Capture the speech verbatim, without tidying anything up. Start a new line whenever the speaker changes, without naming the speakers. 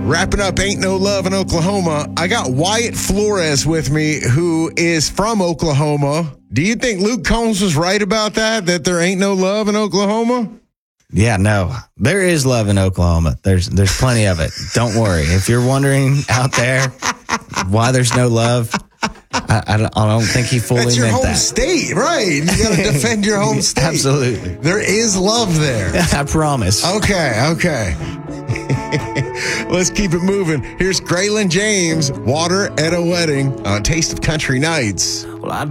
Wrapping up Ain't No Love in Oklahoma, I got Wyatt Flores with me, who is from Oklahoma. Do you think Luke Combs was right about that, that there ain't no love in Oklahoma?
Yeah, no, there is love in Oklahoma. There's there's plenty of it. Don't worry. If you're wondering out there why there's no love, I, I, don't, I don't think he fully
That's your
meant
home
that.
state, right? You got to defend your home state.
Absolutely.
There is love there.
I promise.
Okay, okay. Let's keep it moving. Here's Graylin James, Water at a Wedding, on Taste of Country Nights.
Well, I